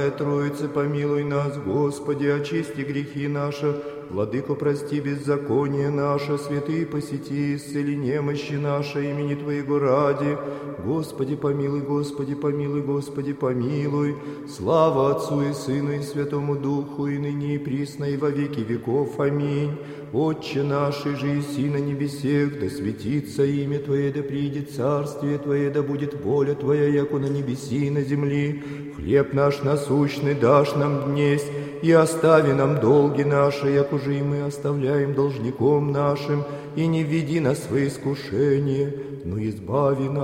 Троице, помилуй нас, Господи, очисти грехи наши, Владыко, прости беззаконие наше, святые посети, исцели немощи наши, имени Твоего ради. Господи, помилуй, Господи, помилуй, Господи, помилуй. Слава Отцу и Сыну и Святому Духу, и ныне и присно, и во веки веков. Аминь. Отче наш, и же еси на небесех, да светится имя Твое, да придет царствие Твое, да будет воля Твоя, яко на небеси и на земли. Хлеб наш насущный дашь нам днесь, и остави нам долги наши, як уже и мы оставляем должником нашим, и не введи нас в искушение, но избави нас